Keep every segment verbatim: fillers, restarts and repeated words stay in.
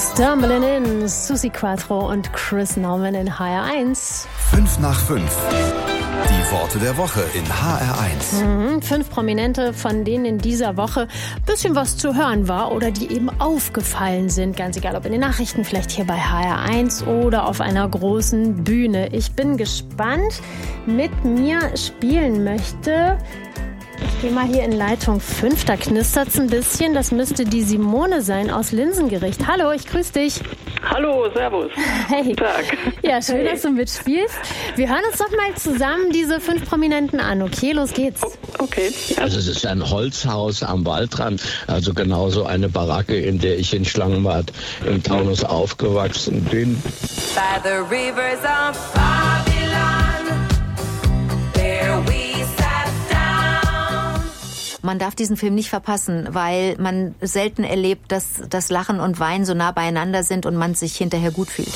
Stumbling in, Susi Quattro und Chris Naumann in H R eins. Fünf nach fünf. Die Worte der Woche in H R eins. Mhm, fünf Prominente, von denen in dieser Woche ein bisschen was zu hören war oder die eben aufgefallen sind. Ganz egal, ob in den Nachrichten, vielleicht hier bei H R eins oder auf einer großen Bühne. Ich bin gespannt. Mit mir spielen möchte... Ich gehe mal hier in Leitung fünf, da knistert es ein bisschen. Das müsste die Simone sein aus Linsengericht. Hallo, ich grüße dich. Hallo, servus. Hey. Guten Tag. Ja, schön, Hey. dass du mitspielst. Wir hören uns doch mal zusammen diese fünf Prominenten an. Okay, los geht's. Okay. Ja. Also es ist ein Holzhaus am Waldrand, also genauso eine Baracke, in der ich in Schlangenbad im Taunus aufgewachsen bin. By the rivers of Babylon, there we sat down. Man darf diesen Film nicht verpassen, weil man selten erlebt, dass das Lachen und Weinen so nah beieinander sind und man sich hinterher gut fühlt.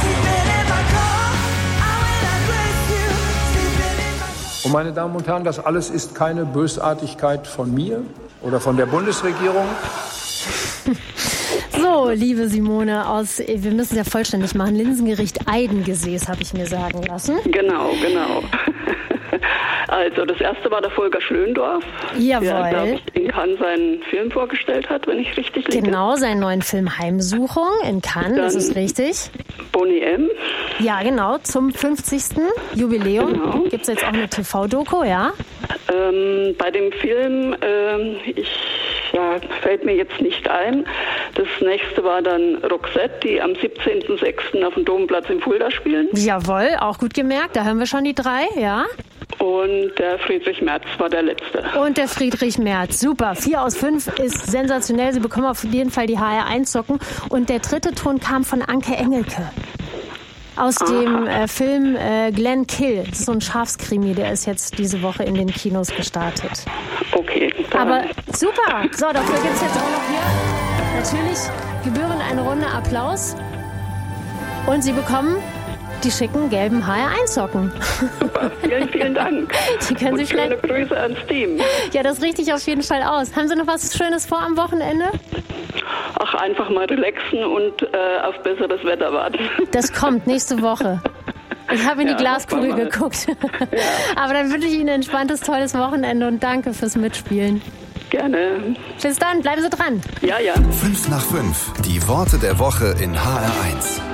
Und meine Damen und Herren, das alles ist keine Bösartigkeit von mir oder von der Bundesregierung. So, liebe Simone aus, wir müssen es ja vollständig machen, Linsengericht Eidengesäß, habe ich mir sagen lassen. Genau, genau. Also das erste war der Volker Schlöndorff, Jawohl. der, glaube ich, in Cannes seinen Film vorgestellt hat, wenn ich richtig liege. Genau, seinen neuen Film Heimsuchung in Cannes, Dann das ist richtig. Boney M. Ja, genau, zum fünfzigsten Jubiläum Genau. gibt es jetzt auch eine T V-Doku, ja? Ähm, bei dem Film, ähm, ich, ja, fällt mir jetzt nicht ein. Das nächste war dann Roxette, die am siebzehnten sechsten auf dem Domplatz in Fulda spielen. Jawohl, auch gut gemerkt, da hören wir schon die drei, ja? Und der Friedrich Merz war der letzte. Und der Friedrich Merz, super, vier aus fünf ist sensationell, Sie bekommen auf jeden Fall die H R eins Socken. Und der dritte Ton kam von Anke Engelke. Aus dem äh, Film äh, Glenn Kill. Das ist so ein Schafskrimi, der ist jetzt diese Woche in den Kinos gestartet. Okay. dann- Aber super! So, dafür gibt es jetzt auch noch hier natürlich gebührend eine Runde Applaus. Und Sie bekommen die schicken gelben H R eins Socken. Super, vielen, vielen Dank. Die können Und Sie schöne schnell... Grüße ans Team. Ja, das richte ich auf jeden Fall aus. Haben Sie noch was Schönes vor am Wochenende? Ach, einfach mal relaxen und äh, auf besseres Wetter warten. Das kommt nächste Woche. Ich habe in die Ja, Glaskugel hoffen wir mal. geguckt. Aber dann wünsche ich Ihnen ein entspanntes, tolles Wochenende und danke fürs Mitspielen. Gerne. Bis dann, bleiben Sie dran. Ja, ja. Fünf nach fünf. Die Worte der Woche in H R eins.